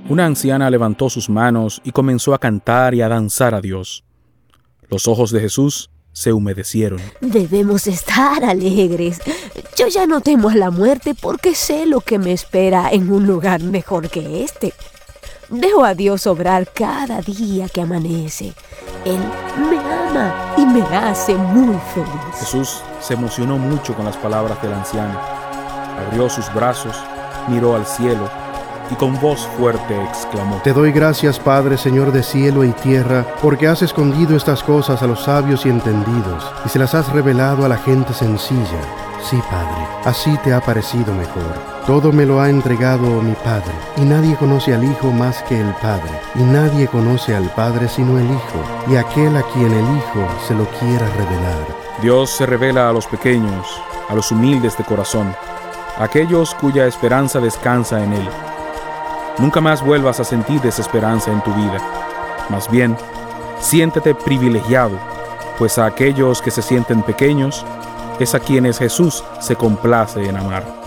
Una anciana levantó sus manos y comenzó a cantar y a danzar a Dios. Los ojos de Jesús se humedecieron. Debemos estar alegres. Yo ya no temo a la muerte porque sé lo que me espera en un lugar mejor que este. Dejo a Dios obrar cada día que amanece. Él me ama y me hace muy feliz. Jesús se emocionó mucho con las palabras de la anciana. Abrió sus brazos, miró al cielo y con voz fuerte exclamó: Te doy gracias, Padre, Señor de cielo y tierra, porque has escondido estas cosas a los sabios y entendidos, y se las has revelado a la gente sencilla. Sí, Padre, así te ha parecido mejor. Todo me lo ha entregado mi Padre, y nadie conoce al Hijo más que el Padre, y nadie conoce al Padre sino el Hijo, y aquel a quien el Hijo se lo quiera revelar. Dios se revela a los pequeños, a los humildes de corazón, a aquellos cuya esperanza descansa en Él. Nunca más vuelvas a sentir desesperanza en tu vida. Más bien, siéntete privilegiado, pues a aquellos que se sienten pequeños es a quienes Jesús se complace en amar.